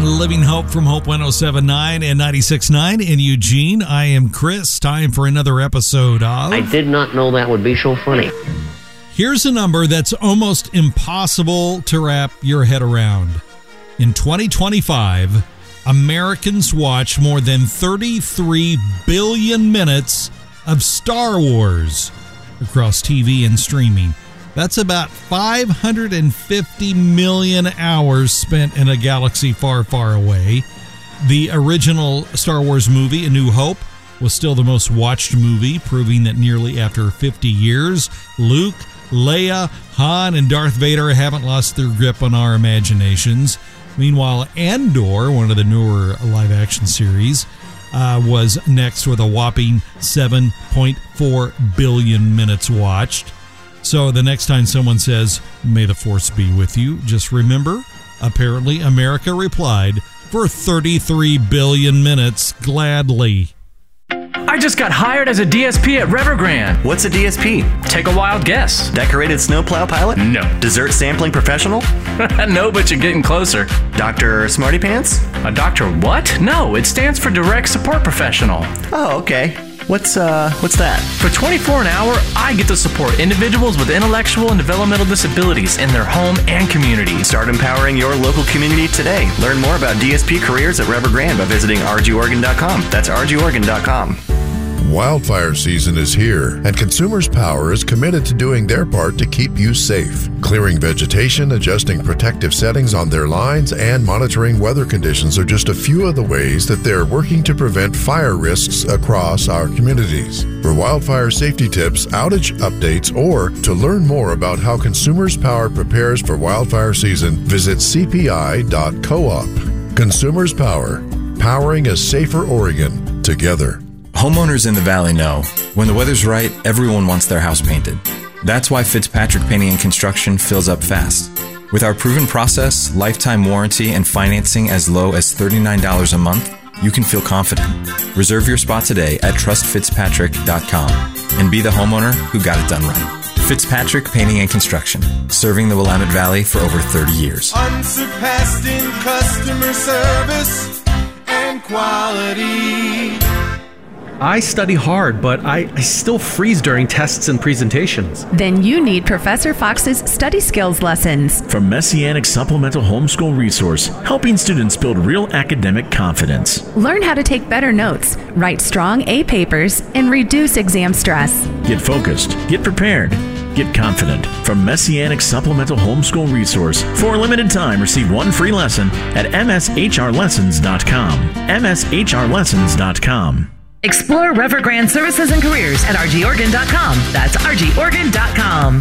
Living Hope from Hope 107.9 and 96.9 in Eugene. I am Chris. Time for another episode of... I did not know that would be so funny. Here's a number that's almost impossible to wrap your head around. In 2025, Americans watch more than 33 billion minutes of Star Wars across TV and streaming. That's about 550 million hours spent in a galaxy far, far away. The original Star Wars movie, A New Hope, was still the most watched movie, proving that nearly after 50 years, Luke, Leia, Han, and Darth Vader haven't lost their grip on our imaginations. Meanwhile, Andor, one of the newer live-action series, was next with a whopping 7.4 billion minutes watched. So the next time someone says, "May the Force be with you," just remember, apparently America replied for 33 billion minutes gladly. I just got hired as a DSP at Evergrande. What's a DSP? Take a wild guess. Decorated snowplow pilot? No. Dessert sampling professional? No, but you're getting closer. Dr. Smarty Pants? A doctor what? No, it stands for Direct Support Professional. Oh, okay. What's that? For $24 an hour, I get to support individuals with intellectual and developmental disabilities in their home and community. Start empowering your local community today. Learn more about DSP careers at Evergrande by visiting rgoregon.com. That's rgoregon.com. Wildfire season is here, and Consumers Power is committed to doing their part to keep you safe. Clearing vegetation, adjusting protective settings on their lines, and monitoring weather conditions are just a few of the ways that they're working to prevent fire risks across our communities. For wildfire safety tips, outage updates, or to learn more about how Consumers Power prepares for wildfire season, visit cpi.coop. Consumers Power, powering a safer Oregon together. Homeowners in the Valley know when the weather's right, everyone wants their house painted. That's why Fitzpatrick Painting and Construction fills up fast. With our proven process, lifetime warranty, and financing as low as $39 a month, you can feel confident. Reserve your spot today at trustfitzpatrick.com and be the homeowner who got it done right. Fitzpatrick Painting and Construction, serving the Willamette Valley for over 30 years. Unsurpassed in customer service and quality. I study hard, but I still freeze during tests and presentations. Then you need Professor Fox's Study Skills Lessons. From Messianic Supplemental Homeschool Resource, helping students build real academic confidence. Learn how to take better notes, write strong A papers, and reduce exam stress. Get focused, get prepared, get confident. From Messianic Supplemental Homeschool Resource. For a limited time, receive one free lesson at mshrlessons.com. mshrlessons.com. Explore Evergrande services and careers at rgoregon.com. That's rgoregon.com.